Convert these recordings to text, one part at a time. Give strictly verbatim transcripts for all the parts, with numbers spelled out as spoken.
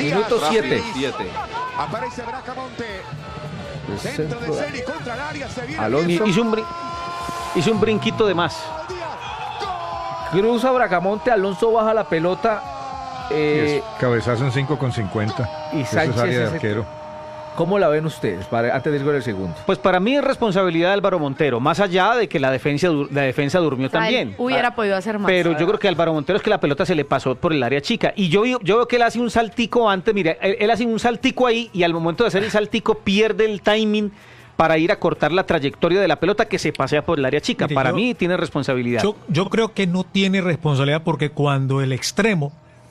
Minuto siete. Aparece Bracamonte. El Centro de centro. Celi contra el área. Se viene Alonso. Nelson. Hizo un, brin- hizo un brinquito de más. Cruza Bracamonte, Alonso baja la pelota. eh, Es cabezazo en cinco con cincuenta. y Eso Sánchez es área de es el- arquero. ¿Cómo la ven ustedes? Para, antes del gol del segundo. Pues para mí es responsabilidad de Álvaro Montero, más allá de que la defensa, dur- la defensa durmió O sea, también. él hubiera podido hacer más. Pero yo creo que Álvaro Montero es que la pelota se le pasó por el área chica. Y yo, vi- yo veo que él hace un saltico antes, mire, él, él hace un saltico ahí y al momento de hacer el saltico pierde el timing para ir a cortar la trayectoria de la pelota que se pasea por el área chica. Mire, para yo- mí tiene responsabilidad. Yo, yo creo que no tiene responsabilidad porque cuando el extremo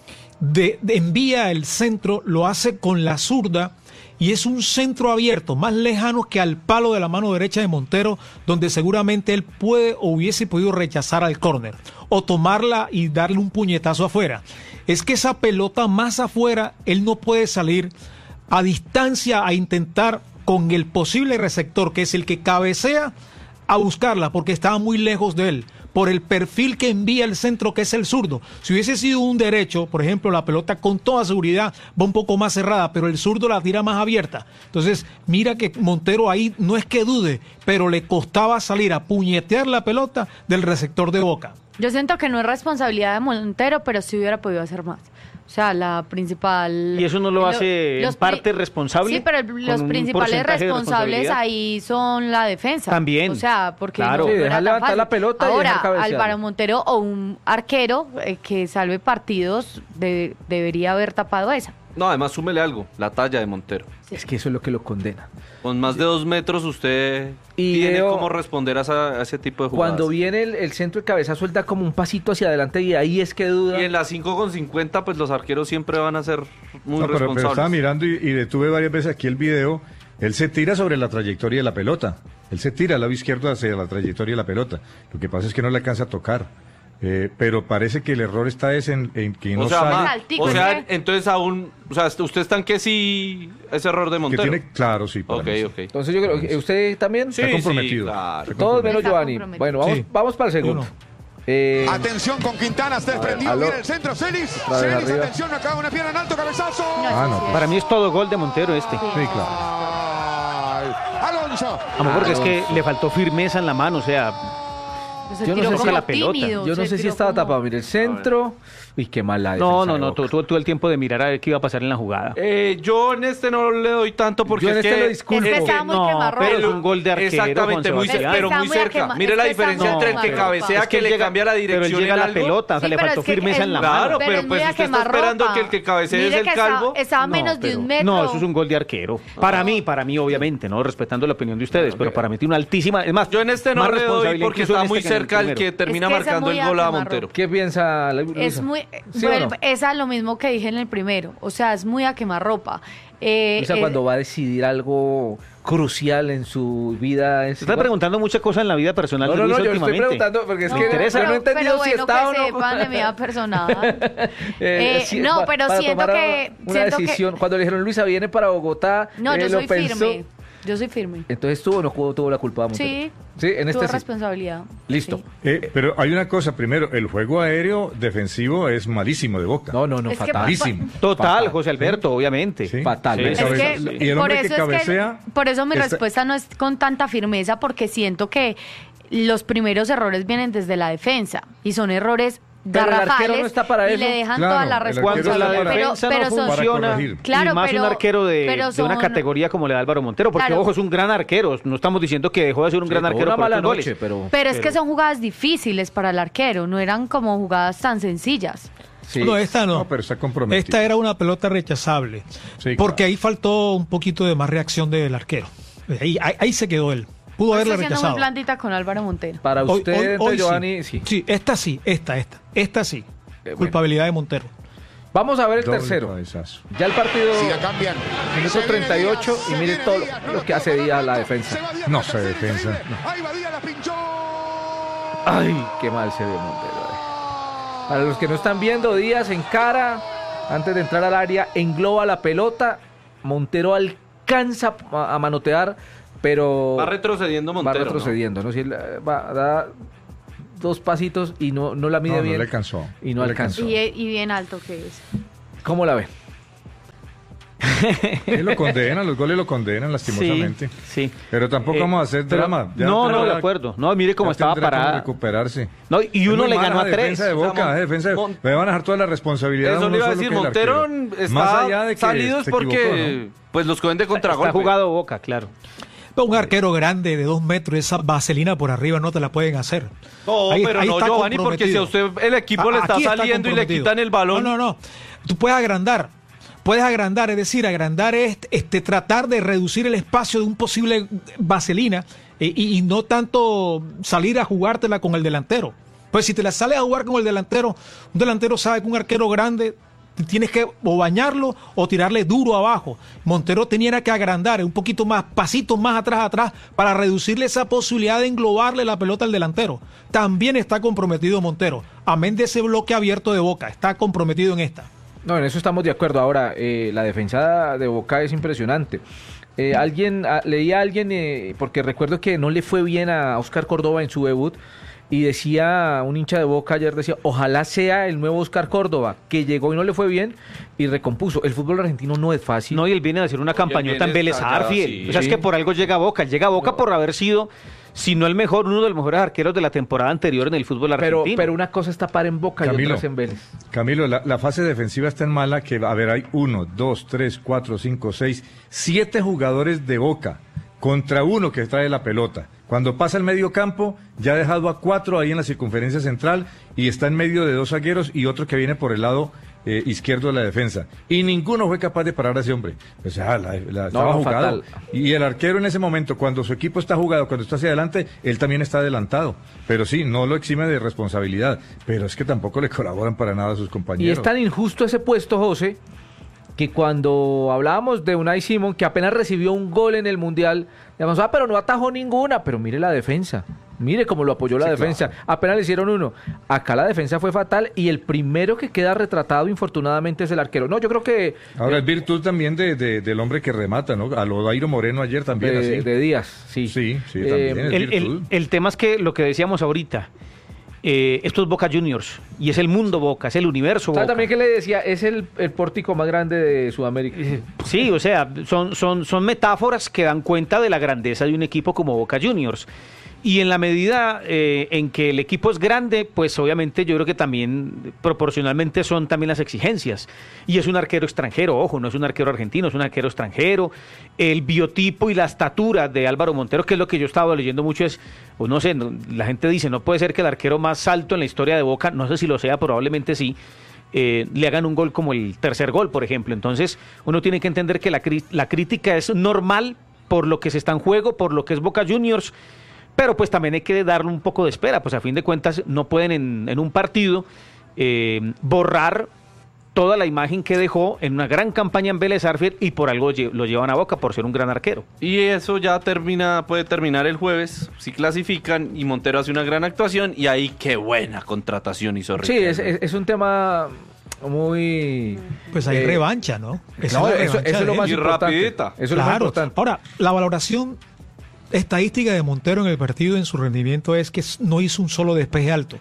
de, de envía el centro, lo hace con la zurda y es un centro abierto, más lejano que al palo de la mano derecha de Montero, donde seguramente él puede o hubiese podido rechazar al córner o tomarla y darle un puñetazo afuera. Es que esa pelota más afuera, él no puede salir a distancia a intentar con el posible receptor, que es el que cabecea, a buscarla porque estaba muy lejos de él, por el perfil que envía el centro, que es el zurdo. Si hubiese sido un derecho, por ejemplo, la pelota con toda seguridad va un poco más cerrada, pero el zurdo la tira más abierta. Entonces, mira que Montero ahí no es que dude, pero le costaba salir a puñetear la pelota del receptor de Boca. Yo siento que no es responsabilidad de Montero, pero sí hubiera podido hacer más. O sea, la principal... ¿Y eso no lo hace en los parte pri- responsable? Sí, pero el- ¿Con los un principales porcentaje de responsables responsabilidad? ahí son la defensa. También. O sea, porque Claro. no, Sí, no dejar era tan levantar fácil. la pelota y Ahora, dejar cabecear. Álvaro Montero o un arquero eh, que salve partidos de- debería haber tapado esa. No, además súmele algo, la talla de Montero. Es que eso es lo que lo condena. Con más de dos metros usted Y tiene veo- cómo responder a, esa- a ese tipo de jugadas. Cuando viene el, el centro de cabezazo, él da como un pasito hacia adelante y ahí es que duda. Y en la cinco con cincuenta, pues los arqueros siempre van a ser muy No, pero, pero responsables. estaba mirando y, y detuve varias veces aquí el video. Él se tira sobre la trayectoria de la pelota. Él se tira al lado izquierdo hacia la trayectoria de la pelota. Lo que pasa es que no le alcanza a tocar. Eh, pero parece que el error está es en, en que no o sea, sale. ma- Saltico, o sea, ¿eh? entonces aún, o sea, usted está en que sí es error de Que Montero. tiene, claro, sí. para Ok, mí sí. ok. Entonces yo creo que usted también. Sí, Está comprometido. sí, claro. Está Todos menos Está Giovanni. comprometido. Bueno, vamos, Sí. vamos para el segundo. Uno. Eh, Atención con Quintana, está desprendido. aló. Viene el centro. Celis. Otra vez Celis, arriba. atención, acaba una pierna en alto, cabezazo. No, Ah, eso no, sí pues. Para mí es todo gol de Montero este. Sí, claro. Ay, Alonso. Amor, porque es que Alonso. le faltó firmeza en la mano, o sea, es. Se Yo no tiró sé si como la pelota. tímido, yo no se sé si tiró estaba como- tapado. Mire, el centro. Uy, qué mal la no, defensa no, de no, Boca. tuvo, tuvo todo el tiempo de mirar a ver qué iba a pasar en la jugada. Eh, yo en este no le doy tanto porque Yo en es este que... lo disculpo. Es que estaba muy No, quemarropa. pero es un gol de arquero, Exactamente, Juan muy cer- Sebastián. pero Está muy muy cerca. aquema- Mire es la que está diferencia muy entre el que quemarropa. cabecea, Es que que él le llega- cambia la pero él dirección llega a en la algo. pelota, o sea, Sí, le pero faltó es que firmeza es en la muy- mano. Claro, pero es pues muy usted está quemarropa. esperando que el que cabecee Mire es el que estaba- calvo. Estaba a No, menos de pero- un metro. No, eso es un gol de arquero. Para mí, para mí, obviamente, ¿no? Respetando la opinión de ustedes, pero para mí tiene una altísima. Es más, Yo en este no más le doy responsabilidad porque incluso en está este muy que en el cerca el primero. que termina Es que ese marcando muy el gol a quemarropa. Montero. ¿Qué piensa la Es muy, ¿Sí o vuelve- no? es a lo mismo que dije en el primero, o sea, es muy a quemarropa. Eh, O sea, eh, cuando va a decidir algo crucial en su vida. Es Se está preguntando muchas cosas en la vida personal No, de no, Luis no, yo le estoy últimamente. preguntando porque es no, que interesa. yo no he pero, entendido pero si bueno, está que o no. sepan de mi vida personal. Eh, Eh, sí, no, pa- pero para siento tomar que... una siento que- decisión. Cuando le dijeron Luisa viene para Bogotá, no, eh, yo lo soy pensó. firme. Yo soy firme. Entonces tuvo o no tuvo, tuvo la culpa Montero. Sí, Sí, en este tuvo sí. responsabilidad. Listo. Sí. Eh, pero hay una cosa, primero, el juego aéreo defensivo es malísimo de Boca. No, no, no, Es que- Malísimo. Total, Fatal. José Alberto, obviamente. Sí. Fatal. Sí. ¿ves? Es Cabeza- que, y el por hombre que eso es cabecea que, por eso mi está- respuesta no es con tanta firmeza, porque siento que los primeros errores vienen desde la defensa y son errores Pero el arquero garrafales no está para y eso. le dejan Claro, toda la el arquero Cuando está la para- responsabilidad. defensa pero, no pero son, funciona, corregir. Claro, y más pero- un arquero de, pero de una son- categoría como le da Álvaro Montero, porque Claro. ojo, es un gran arquero. No estamos diciendo que dejó de ser un gran Sí, tuvo arquero una por mala estos goles. noche, pero... pero es que pero- son jugadas difíciles para el arquero, no eran como jugadas tan sencillas. Sí. No, esta no. No, pero está comprometido. Esta era una pelota rechazable. Sí, porque claro. ahí faltó un poquito de más reacción del arquero. Ahí, ahí, ahí se quedó él. Pudo haberla Estoy siendo muy rechazado. blandita con Álvaro Montero. Para Hoy- usted, hoy- entonces, hoy sí. Giovanni, sí. Sí, esta sí, esta, esta. Esta sí. bueno. Culpabilidad de Montero. Vamos a ver el Doble tercero. cabezazo. Ya el partido, Si la cambian. minuto Se viene treinta y ocho, Díaz, y se mire viene todo Díaz, no lo lo que hace puede Díaz la controlar. defensa. Se va Díaz, No toca se Celi, defensa, se viene. Ahí va Díaz, la pinchó. Ay, qué mal se ve Montero. eh. Para los que no están viendo, Díaz encara, antes de entrar al área, engloba la pelota. Montero alcanza a, a manotear, pero Va retrocediendo va Montero. ¿no? retrocediendo, ¿no? Si él, eh, va a dar dos pasitos y no, no la mide No, no bien. le alcanzó. Y no No le alcanzó. Y, y bien alto que es. ¿Cómo la ve? Él lo condena, los goles lo condenan lastimosamente. Sí, sí. Pero tampoco Eh, vamos a hacer pero- drama. Ya no, no, tendrá- de acuerdo. No, mire cómo ya estaba tendrá cómo parada. recuperarse. No, y Es uno muy le mala ganó a la tres. defensa de Boca, O sea, eh, defensa de- Mon- le van a dejar toda la responsabilidad. a Eso uno le iba a solo decir, que el Montero arquero. está Más allá de que salido es se porque equivocó, ¿no? pues los cogen de Está contragolpe. jugado Boca, claro. Pero un arquero grande de dos metros, esa vaselina por arriba no te la pueden hacer. No, Ahí- pero ahí no, está Giovanni, porque si a usted comprometido. el equipo le A- está aquí saliendo y le comprometido. quitan el balón. No, no, no. Tú puedes agrandar. Puedes agrandar, es decir, agrandar es este, tratar de reducir el espacio de un posible vaselina eh, y, y no tanto salir a jugártela con el delantero. Pues si te la sales a jugar con el delantero, un delantero sabe que un arquero grande tienes que o bañarlo o tirarle duro abajo. Montero tenía que agrandar un poquito más, pasitos más atrás, atrás, para reducirle esa posibilidad de englobarle la pelota al delantero. También está comprometido Montero, amén de ese bloque abierto de Boca, está comprometido en esta. No, en eso estamos de acuerdo. Ahora, eh, la defensa de Boca es impresionante. Eh, alguien, a, leí a alguien, eh, porque recuerdo que no le fue bien a Oscar Córdoba en su debut, y decía un hincha de Boca ayer, decía, ojalá sea el nuevo Oscar Córdoba, que llegó y no le fue bien y recompuso. El fútbol argentino no es fácil. No, y él viene a hacer una campañota viene en Vélez estallado, Arfiel. sí. O sea, es que por algo llega a Boca. Llega a Boca No. por haber sido, si no el mejor, uno de los mejores arqueros de la temporada anterior en el fútbol pero, argentino. pero una cosa es tapar en Boca y Camilo. otra es en Vélez. Camilo, la, la fase defensiva es tan mala que, a ver, hay uno, dos, tres, cuatro, cinco, seis, siete jugadores de Boca contra uno que trae la pelota. Cuando pasa el medio campo, ya ha dejado a cuatro ahí en la circunferencia central y está en medio de dos zagueros y otro que viene por el lado eh, izquierdo de la defensa. Y ninguno fue capaz de parar a ese hombre. O sea, la, la- estaba jugado. fatal. Y el arquero en ese momento, cuando su equipo está jugado, cuando está hacia adelante, él también está adelantado. Pero sí, no lo exime de responsabilidad. Pero es que tampoco le colaboran para nada a sus Y compañeros. es tan injusto ese puesto, José, que cuando hablábamos de Unai Simón, que apenas recibió un gol en el Mundial, decíamos, ah, pero no atajó ninguna, pero mire la defensa, mire cómo lo apoyó la Sí, defensa, claro. apenas le hicieron uno, acá la defensa fue fatal y el primero que queda retratado infortunadamente es el arquero. No, yo creo que Ahora es virtud también de, de- del hombre que remata, ¿no? A lo Dairo Moreno ayer también de, así. de Díaz, sí. Sí, sí, Eh, también es el, virtud. el- el tema es que lo que decíamos ahorita, eh, esto es Boca Juniors y es el mundo Boca, es el universo ¿Sabe Boca. también que le decía? Es el, el pórtico más grande de Sudamérica. Sí, o sea, son, son, son metáforas que dan cuenta de la grandeza de un equipo como Boca Juniors. Y en la medida eh, en que el equipo es grande, pues obviamente yo creo que también proporcionalmente son también las exigencias. Y es un arquero extranjero, ojo, no es un arquero argentino, es un arquero extranjero. El biotipo y la estatura de Álvaro Montero, que es lo que yo estaba leyendo mucho, es, o no sé, no- la gente dice, no puede ser que el arquero más alto en la historia de Boca, no sé si lo sea, probablemente sí, eh, le hagan un gol como el tercer gol, por ejemplo. Entonces, uno tiene que entender que la, cri- la crítica es normal por lo que se está en juego, por lo que es Boca Juniors, pero pues también hay que darle un poco de espera, pues a fin de cuentas no pueden en, en un partido eh, borrar toda la imagen que dejó en una gran campaña en Vélez Arfiel y por algo lle- lo llevan a Boca por ser un gran arquero. Y eso ya termina, puede terminar el jueves, si clasifican y Montero hace una gran actuación y ahí qué buena contratación hizo Sí, Riquelme. es, es, es un tema muy... Pues hay eh, revancha, ¿no? Esa No, es la eso, revancha eso es lo de más él. Y importante. rapidita. Eso es lo más Claro. importante. Ahora, la valoración estadística de Montero en el partido en su rendimiento es que s- no hizo un solo despeje alto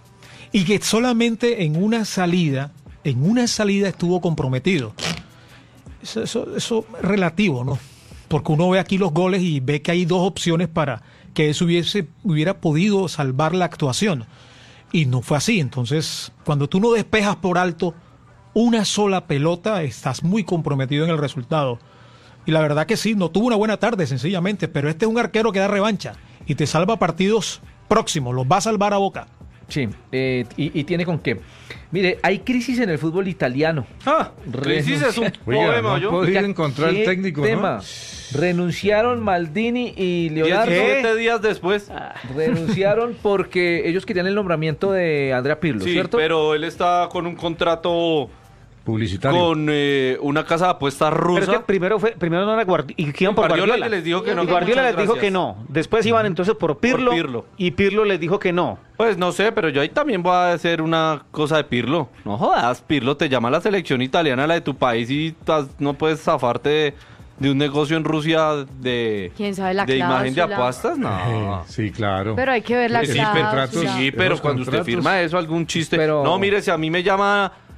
y que solamente en una salida, en una salida estuvo comprometido. Eso, eso, eso es relativo, ¿no? Porque uno ve aquí los goles y ve que hay dos opciones para que eso hubiese, hubiera podido salvar la actuación. Y no fue así. Entonces, cuando tú no despejas por alto una sola pelota, estás muy comprometido en el resultado. Y la verdad que sí, no tuvo una buena tarde, sencillamente, pero este es un arquero que da revancha y te salva partidos próximos, los va a salvar a Boca. Sí, eh, y, y tiene con qué. Mire, hay crisis en el fútbol italiano. Ah, crisis es un Oiga, problema, no yo. puedo ir a Oiga, encontrar el ¿qué técnico, ¿no? tema? Renunciaron Maldini y Leonardo. diecisiete días después. Renunciaron porque ellos querían el nombramiento de Andrea Pirlo, Sí, ¿cierto? pero él está con un contrato Publicitario. con eh, una casa de apuestas Pero rusa. es que primero fue, primero no era Guardiola, y que iban por Guardiola Guardiola. les dijo que no, Y que Guardiola muchas les dijo gracias. que no. Después iban entonces por Pirlo, Por Pirlo. y Pirlo les dijo que no. Pues no sé, pero yo ahí también voy a hacer una cosa de Pirlo. No jodas, Pirlo te llama a la selección italiana, la de tu país, y tas- no puedes zafarte de, de un negocio en Rusia de, ¿Quién sabe la de imagen de cláusula? apuestas. No. Eh, sí, claro. Pero hay que ver la Sí, cláusula. contratos. Sí, Esos pero cuando usted contratos. firma eso, algún chiste. Pero- No, mire, si a mí me llama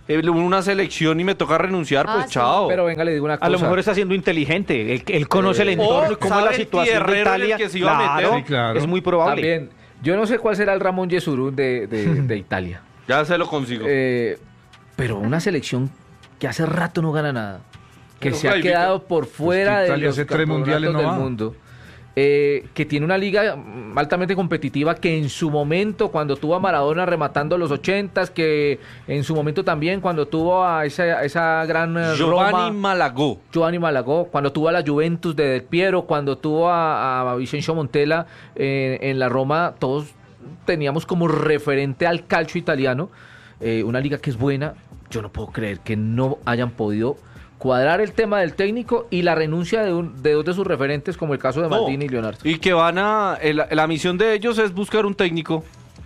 eh, una selección y me toca renunciar, Ah, pues sí. chao. Pero venga, le digo una cosa. A lo mejor está siendo inteligente. Él, él conoce el Eh, entorno y o cómo es la sabe el situación de tierrero en el Italia. que se iba a meter. Sí, claro. Es muy probable. También, yo no sé cuál será el Ramón Yesurún de, de, de Italia. Ya se lo consigo. Eh, pero una selección que hace rato no gana nada. Que Pero se ha clasifica. quedado por fuera Pues que de Italia los hace tres mundiales campeonatos no del va. mundo. Eh, que tiene una liga mm, altamente competitiva, que en su momento, cuando tuvo a Maradona rematando los ochentas, que en su momento también cuando tuvo a esa, esa gran eh, Giovanni Roma, Malagó. Giovanni Malagó, cuando tuvo a la Juventus de Del Piero, cuando tuvo a, a Vicencio Montella eh, en la Roma, todos teníamos como referente al calcio italiano, eh, una liga que es buena. Yo no puedo creer que no hayan podido cuadrar el tema del técnico y la renuncia de, un, de dos de sus referentes, como el caso de No. Maldini y Leonardo. Y que van a... el- la misión de ellos es buscar un técnico.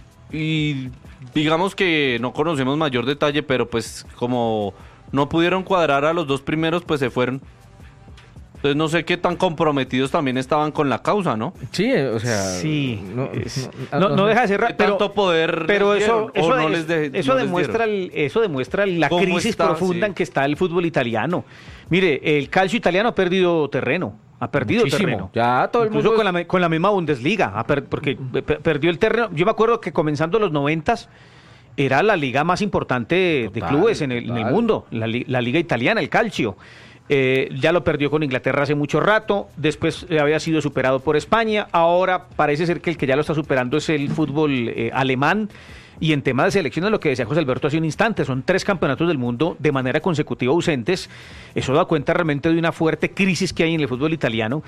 Y digamos que no conocemos mayor detalle, pero pues como no pudieron cuadrar a los dos primeros, pues se fueron. Entonces no sé qué tan comprometidos también estaban con la causa, ¿no? Sí, eh, o sea... Sí, no, es- no- no, no deja de ser ¿Qué raro, pero, tanto poder pero les eso, dieron? ¿O eso, no es- les de- eso no les demuestra dieron? el- eso demuestra la ¿Cómo crisis está? profunda Sí. en que está el fútbol italiano. Mire, el calcio italiano ha perdido terreno, ha perdido Muchísimo. terreno. Ya todo el Incluso mundo... con la, me- con la misma Bundesliga, ha per- porque pe- perdió el terreno. Yo me acuerdo que comenzando los noventas era la liga más importante de Total, clubes en el, en el total. mundo, la, li- la liga italiana, el calcio. Eh, ya lo perdió con Inglaterra hace mucho rato, después eh, había sido superado por España, ahora parece ser que el que ya lo está superando es el fútbol eh, alemán. Y en tema de selecciones, lo que decía José Alberto hace un instante, son tres campeonatos del mundo de manera consecutiva ausentes. Eso da cuenta realmente de una fuerte crisis que hay en el fútbol italiano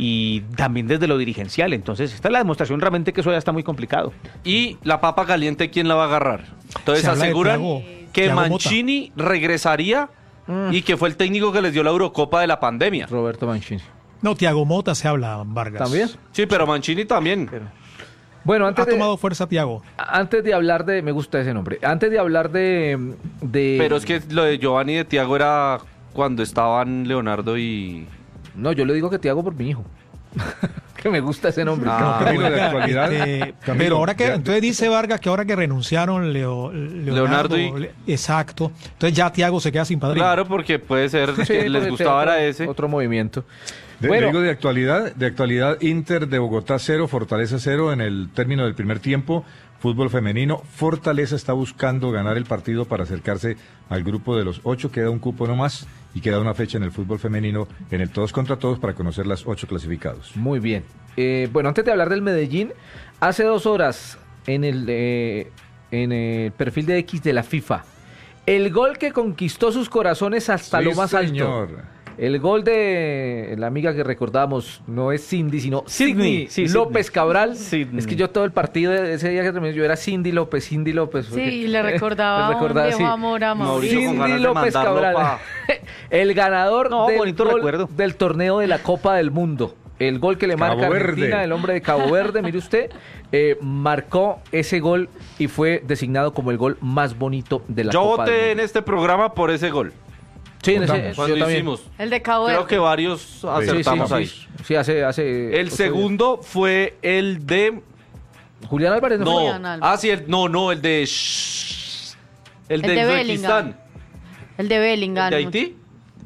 y también desde lo dirigencial. Entonces, esta es la demostración realmente que eso ya está muy complicado. Y la papa caliente, ¿quién la va a agarrar? Entonces Se habla de aseguran Thiago- que Thiago Motta. Mancini regresaría y que fue el técnico que les dio la Eurocopa de la pandemia. Roberto Mancini. No, Thiago Motta se habla, Vargas. ¿También? Sí, pero Mancini también. Bueno, Ha antes de, tomado fuerza Thiago. antes de hablar de... Me gusta ese nombre. Antes de hablar de... de Pero es que lo de Giovanni y de Thiago era cuando estaban Leonardo y... No, yo le digo que te hago por mi hijo. Que me gusta ese nombre. Ah, Camilo, de Oiga, actualidad. este, Camilo, pero ahora que, ya- entonces dice Vargas que ahora que renunciaron Leo- Leonardo, Leonardo y- Le- exacto, entonces ya Thiago se queda sin padrino. Claro, porque puede ser Sí, que les puede gustaba ser era otro- ese. Otro movimiento. De, Bueno. digo de actualidad, de actualidad, Inter de Bogotá cero, Fortaleza cero en el término del primer tiempo. Fútbol femenino, Fortaleza está buscando ganar el partido para acercarse al grupo de los ocho, queda un cupo nomás y queda una fecha en el fútbol femenino en el todos contra todos para conocer las ocho clasificados. Muy bien. Eh, bueno, antes de hablar del Medellín, hace dos horas en el, eh, en el perfil de X de la FIFA, el gol que conquistó sus corazones hasta Sí, lo más señor. alto. El gol de la amiga que recordamos no es Cindy, sino Sidney sí, López Sidney. Cabral. Sidney. Es que yo todo el partido de ese día que terminé, yo era Cindy López, Cindy López. porque- Sí, le recordaba, Le recordaba, un viejo sí. amor a Mauricio Mauricio. con ganas Cindy de López mandarlo Cabral. pa- El ganador No, del, bonito gol recuerdo. del torneo de la Copa del Mundo. El gol que le Cabo marca a Verde. Argentina, el hombre de Cabo Verde, mire usted, eh, marcó ese gol y fue designado como el gol más bonito de la Yo Copa voté del en Mundo. este programa por ese gol. Sí, en ese- Votamos. yo Cuando también. hicimos. El de Cabo Creo Verde. que varios Sí, sí, acertamos sí, ahí. sí, hace, hace El ocho segundo fue el de... días. Julián Álvarez no, No, fue. Julián Álvarez. ah, sí, el, no, no, el de... Shh, el de, El de Uzbekistán. Bellingham. El de ¿El Bellingham. de Haití?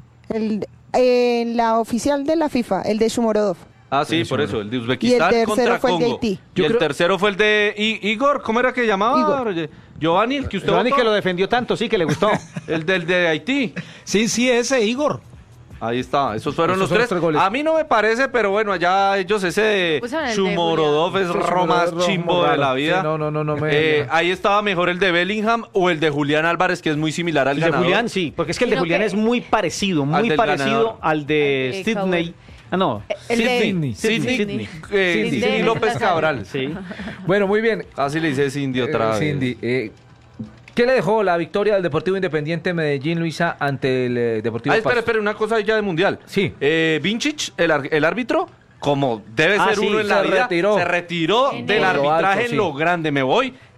El, eh, la oficial de la FIFA, el de Shumorodov. Ah, sí, por eso, el de Y el Uzbekistán tercero contra fue el de Congo. Haití. Y Yo el creo- tercero fue el de I- Igor, ¿cómo era que llamaba? Igor. Giovanni, el que usted Giovanni votó. que lo defendió tanto, sí, que le gustó. El del de Haití. Sí, sí, ese Igor. Ahí está, esos fueron Esos los son tres. los tres goles. A mí no me parece, pero bueno, allá ellos ese de Pusieron el de Shumorodov es Julián. ro más Shumorodov, chimbo raro. de la vida. Sí, no, no, no, no me- Eh, ahí estaba mejor el de Bellingham o el de Julián Álvarez, que es muy similar al El de ganador. Julián, sí, porque es que el de Sino Julián que- es muy parecido, Al muy del parecido ganador. al de Al de Cabo Sidney. Verde. Ah, no. El de- Sidney. Sidney, Sidney. eh, Sidney. Sidney López Cabral. Sí. Bueno, muy bien. Así le dice Cindy otra Eh, vez. Cindy, eh, ¿qué le dejó la victoria del Deportivo Independiente Medellín, Luisa, ante el eh, Deportivo Ah, espera, Pasto? espera, una cosa ya de mundial. Sí. Eh, Vincic, el, ar- el árbitro, como debe Ah, ser sí, uno en la se vida, retiró. se retiró En del el- arbitraje Lo alto, en sí. lo grande. Me voy,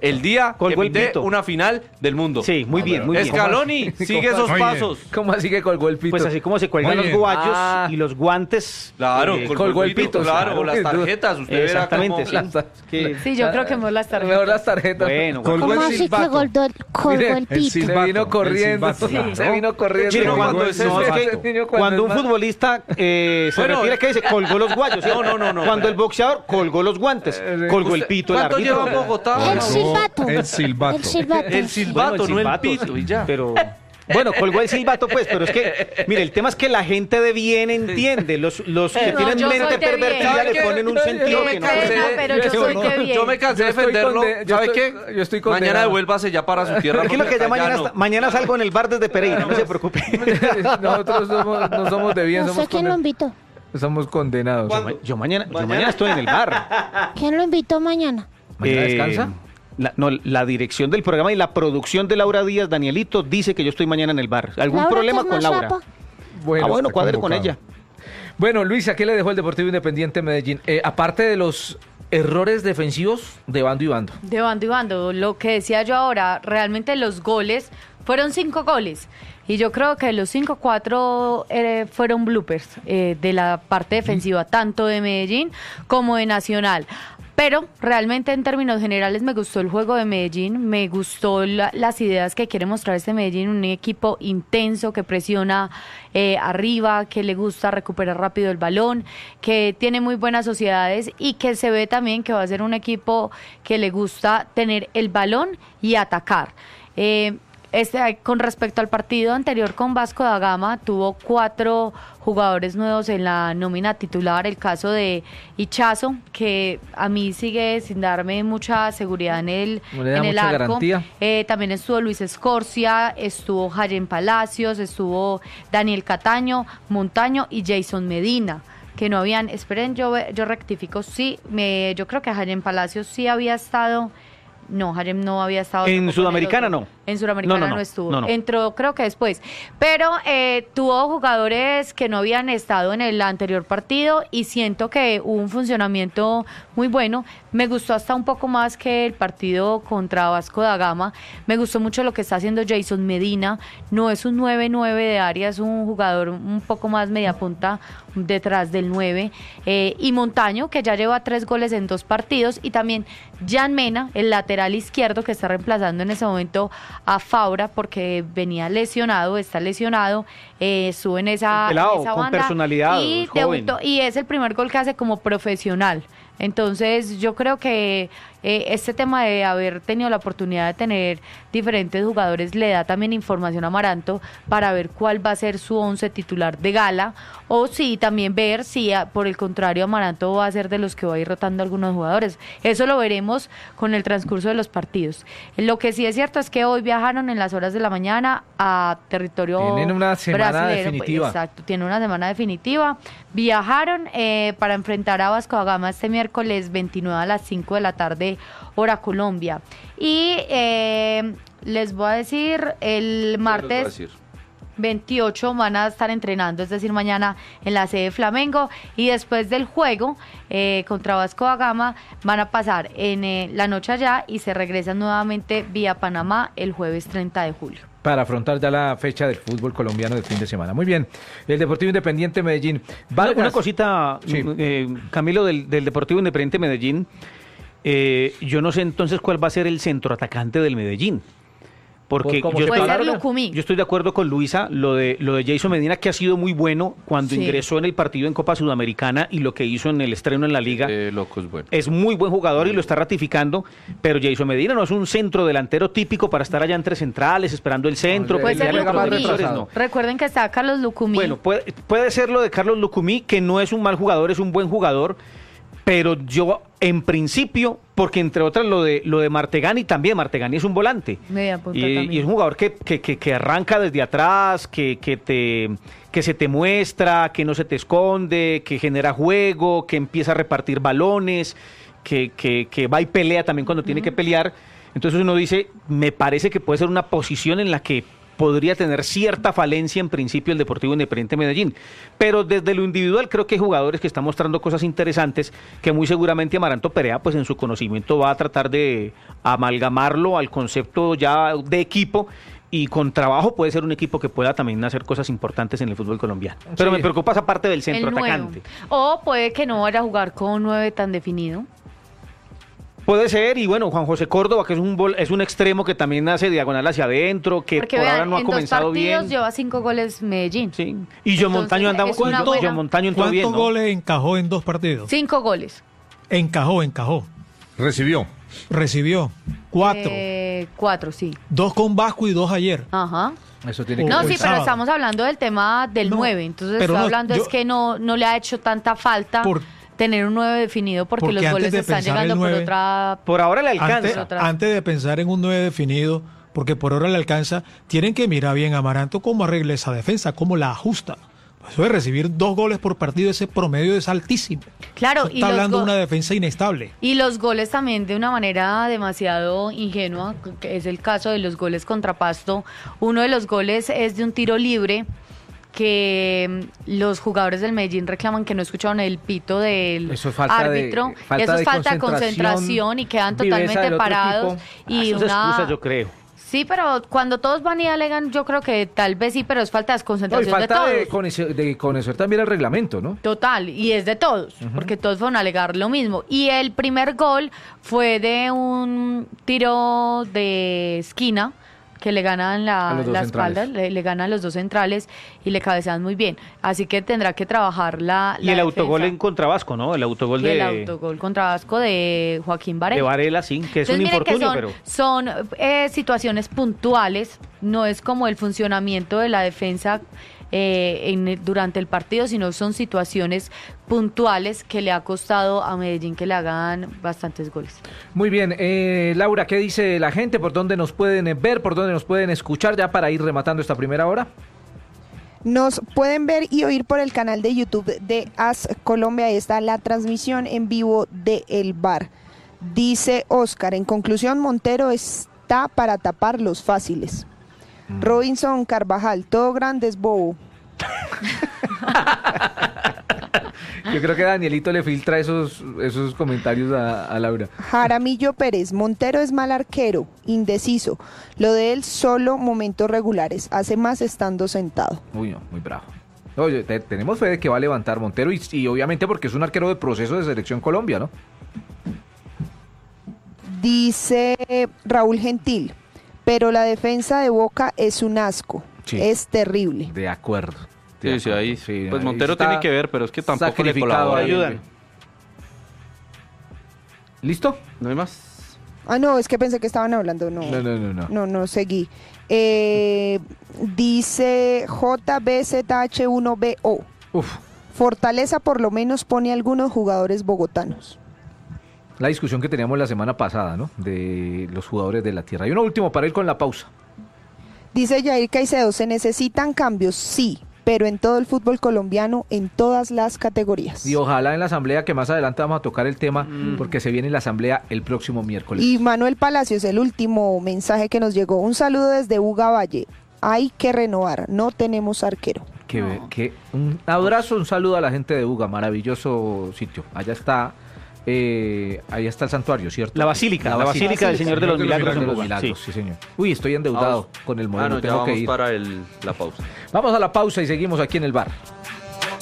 el día Colgó que el pité pito. una final del mundo. Sí, muy bien, muy bien. Scaloni, sigue esos Muy bien. pasos. ¿Cómo así que colgó el pito? Pues así como se cuelgan Muy los bien. guayos Ah. y los guantes. Claro, eh, colgó el pito, claro, claro. o las tarjetas, usted verá Exactamente, cómo... sí. Que- Sí, yo creo que mejor las tarjetas. Mejor las tarjetas. Bueno, Colgó ¿Cómo el así que silbato. colgó, colgó Mire, el el pito? silbato. Se vino el corriendo. silbato, Se claro. vino corriendo. Chino, Pero cuando, cuando es no, ese es que silbato. Niño, cuando cuando es un más- futbolista eh, se Bueno, refiere a que dice colgó los guayos. ¿sí? No, no, no, no, Cuando pero- el boxeador colgó los guantes, Eh, colgó el Usted- pito el ¿Cuánto árbitro. lleva Bogotá? El No. silbato. El silbato. El silbato. El silbato, Bueno, no el silbato, pito, sí, y ya. Pero bueno, colgó el silbato, pues, pero es que, mire, el tema es que la gente de bien entiende. Los, los que No, tienen yo soy mente de bien. pervertida ¿Sabe le qué? ponen un Yo- sentido yo que Qué no. cansé. pena, pero yo soy de bien. Yo me cansé Yo de estoy defenderlo. conde- yo ¿Sabe estoy- qué? yo estoy Mañana condenado. devuélvase ya para su tierra. Tranquilo porque que ya acá mañana, no. está- mañana salgo en el bar desde Pereira, no se preocupe. Nosotros somos, no somos de bien, No sé somos, quién lo conden- invitó. somos condenados. ¿Cuándo? Yo mañana, yo mañana estoy en el bar. ¿Quién lo invitó mañana? ¿Mañana Eh, descansa? La, no, la dirección del programa y la producción de Laura Díaz, Danielito, dice que yo estoy mañana en el bar. ¿Algún Laura, problema que es con más Laura? guapa. Bueno, ah, bueno, está cuadre con convocado. ella. Bueno, Luisa, ¿qué le dejó el Deportivo Independiente Medellín? Eh, aparte de los errores defensivos de bando y bando. De bando y bando, lo que decía yo ahora, realmente los goles fueron cinco goles. Y yo creo que los cinco, cuatro eh, fueron bloopers eh, de la parte defensiva, tanto de Medellín como de Nacional. Pero realmente en términos generales me gustó el juego de Medellín, me gustó la- las ideas que quiere mostrar este Medellín, un equipo intenso que presiona eh, arriba, que le gusta recuperar rápido el balón, que tiene muy buenas sociedades y que se ve también que va a ser un equipo que le gusta tener el balón y atacar. Eh, Este, con respecto al partido anterior con Vasco da Gama, tuvo cuatro jugadores nuevos en la nómina titular. El caso de Ichazo, que a mí sigue sin darme mucha seguridad en el, No le da en el mucha arco. garantía. Eh, también estuvo Luis Escorcia, estuvo Jayen Palacios, estuvo Daniel Cataño, Montaño y Jason Medina. Que no habían, esperen, yo, yo rectifico, sí, me, yo creo que Jayen Palacios sí había estado. No, Harem no había estado. En tampoco el Sudamericana otro. no. En Sudamericana No, no, no, no. estuvo. No, no. Entró creo que después. Pero eh, tuvo jugadores que no habían estado en el anterior partido y siento que hubo un funcionamiento muy bueno. Me gustó hasta un poco más que el partido contra Vasco da Gama. Me gustó mucho lo que está haciendo Jason Medina. No es un nueve nueve de área, es un jugador un poco más media punta detrás del nueve. Eh, y Montaño, que ya lleva tres goles en dos partidos. Y también Jan Mena, el lateral izquierdo que está reemplazando en ese momento a Faura porque venía lesionado, está lesionado, eh, estuvo en esa, Un pelado, en esa con banda personalidad, y, joven. debutó- y es el primer gol que hace como profesional. Entonces yo creo que eh, este tema de haber tenido la oportunidad de tener diferentes jugadores le da también información a Amaranto para ver cuál va a ser su once titular de gala o sí también ver si a- por el contrario Amaranto va a ser de los que va a ir rotando algunos jugadores. Eso lo veremos con el transcurso de los partidos. Lo que sí es cierto es que hoy viajaron en las horas de la mañana a territorio Tienen una semana brasilero, definitiva. pues, exacto, tiene una semana definitiva. Viajaron eh, para enfrentar a Vasco da Gama este miércoles veintinueve a las cinco de la tarde, hora Colombia. Y eh, les voy a decir, el martes veintiocho van a estar entrenando, es decir, mañana en la sede Flamengo y después del juego eh, contra Vasco da Gama van a pasar en eh, la noche allá y se regresan nuevamente vía Panamá el jueves treinta de julio. Para afrontar ya la fecha del fútbol colombiano del fin de semana. Muy bien. El Deportivo Independiente Medellín. Una, Vargas. una cosita, Sí. eh, Camilo, del, del Deportivo Independiente Medellín. Eh, yo no sé entonces cuál va a ser el centro atacante del Medellín. Porque Pues como yo se Puede estoy, ser Larga. Lucumí. yo estoy de acuerdo con Luisa, lo de, lo de Jason Medina, que ha sido muy bueno cuando Sí. ingresó en el partido en Copa Sudamericana y lo que hizo en el estreno en la Liga. Eh, loco es bueno. Es muy buen jugador y lo está ratificando, pero Jason Medina no es un centro delantero típico para estar allá entre centrales, esperando el centro. No, Puede ser peleando con Lucumí. los defensores, no. Recuerden que está Carlos Lucumí. Bueno, puede, puede ser lo de Carlos Lucumí, que no es un mal jugador, es un buen jugador, pero yo en principio, porque entre otras lo de lo de Martegani también, Martegani es un volante. Media punta Y, también. y es un jugador que, que, que, que arranca desde atrás, que, que, te, que se te muestra, que no se te esconde, que genera juego, que empieza a repartir balones, que, que, que va y pelea también cuando tiene que pelear. Entonces uno dice, me parece que puede ser una posición en la que podría tener cierta falencia en principio el Deportivo Independiente Medellín. Pero desde lo individual creo que hay jugadores que están mostrando cosas interesantes que muy seguramente Amaranto Perea, pues en su conocimiento va a tratar de amalgamarlo al concepto ya de equipo, y con trabajo puede ser un equipo que pueda también hacer cosas importantes en el fútbol colombiano. Pero Sí. me preocupa esa parte del centro El nuevo. atacante. O puede que no vaya a jugar con un nueve tan definido. Puede ser, y bueno, Juan José Córdoba, que es un vol- es un extremo que también hace diagonal hacia adentro, que Porque por vean, ahora no ha en dos comenzado partidos bien. lleva cinco goles Medellín. Sí. Y John Entonces, Montaño anda es una John buena- Montaño entró ¿Cuántos bien, ¿no? goles encajó en dos partidos? Cinco goles. Encajó, encajó. Recibió. Recibió cuatro. Eh, cuatro, sí. Dos con Vasco y dos ayer. Ajá. Eso tiene O- que No, el sí, pero sábado. estamos hablando del tema del No, nueve. Entonces, pero estoy no, hablando yo- es que no, no le ha hecho tanta falta Por- tener un nueve definido porque, porque los antes goles de están pensar llegando el por nueve, otra. Por ahora le alcanza. Antes, otra. antes de pensar en un nueve definido, porque por ahora le alcanza, tienen que mirar bien a Amaranto cómo arregla esa defensa, cómo la ajusta. Eso de recibir dos goles por partido, ese promedio es altísimo. Claro, Eso y está los hablando de go- una defensa inestable. Y los goles también de una manera demasiado ingenua, que es el caso de los goles contra Pasto. Uno de los goles es de un tiro libre que mm, los jugadores del Medellín reclaman que no escucharon el pito del Eso es falta de- árbitro. falta Eso es de falta de concentración, concentración y quedan viveza totalmente del otro parados. equipo. Ah, Y eso es una... excusa, yo creo. Sí, pero cuando todos van y alegan, yo creo que tal vez sí, pero es falta de No, y concentración falta de de, todos. conocer, de conocer también el reglamento, ¿no? Total, y es de todos, porque todos fueron a alegar lo mismo. Y el primer gol fue de un tiro de esquina que le ganan la, A los dos la centrales. espalda, le, le ganan los dos centrales y le cabecean muy bien. Así que tendrá que trabajar la. Y la el autogol defensa. en contra Vasco, ¿no? El autogol Y de, el autogol contra Vasco de Joaquín Varela. de Varela, sí, que es Entonces, un miren que infortunio, son, pero... son eh, situaciones puntuales, no es como el funcionamiento de la defensa eh, en- durante el partido, sino son situaciones puntuales que le ha costado a Medellín que le hagan bastantes goles. Muy bien, eh, Laura, ¿qué dice la gente? ¿Por dónde nos pueden eh, ver? ¿Por dónde nos pueden escuchar? Ya para ir rematando esta primera hora. Nos pueden ver y oír por el canal de YouTube de As Colombia. Ahí está la transmisión en vivo de El Bar. Dice Oscar, en conclusión, Montero está para tapar los fáciles. Robinson Carvajal, todo grande es bobo. Yo creo que Danielito le filtra esos, esos comentarios a, a Laura. Jaramillo Pérez, Montero es mal arquero, indeciso. Lo de él solo momentos regulares, hace más estando sentado. Uy, no, muy bravo. Oye, te- tenemos fe de que va a levantar Montero y, y obviamente porque es un arquero de proceso de selección Colombia, ¿no? Dice Raúl Gentil, pero la defensa de Boca es un asco, Sí. es terrible. De acuerdo. De Sí, sí, acuerdo, ahí. sí, Pues ahí Montero está tiene que ver, pero es que tampoco le sacrificado colabora. ahí. Ayudan. ¿Listo? No hay más. Ah, no, es que pensé que estaban hablando, no. No, no, no, no. No, no seguí. Eh, dice J B Z H uno B O. Uf, Fortaleza por lo menos pone algunos jugadores bogotanos. la discusión que teníamos la semana pasada, ¿no? De los jugadores de la tierra. Y uno último para ir con la pausa. Dice Jair Caicedo, se necesitan cambios, sí, pero en todo el fútbol colombiano, en todas las categorías. Y ojalá en la asamblea, que más adelante vamos a tocar el tema, porque se viene la asamblea el próximo miércoles. Y Manuel Palacios, el último mensaje que nos llegó. Un saludo desde Buga Valle. Hay que renovar, no tenemos arquero. Que, que un abrazo, un saludo a la gente de Buga, maravilloso sitio. Allá está, eh, allá está el santuario, ¿cierto? La basílica, la basílica del Señor de los Milagros en de los Buga, Milagros, sí. sí, señor. Uy, estoy endeudado Vamos. con el Ah, modelo, no, ya tengo que vamos ir. para el, la pausa. Vamos a la pausa y seguimos aquí en el bar.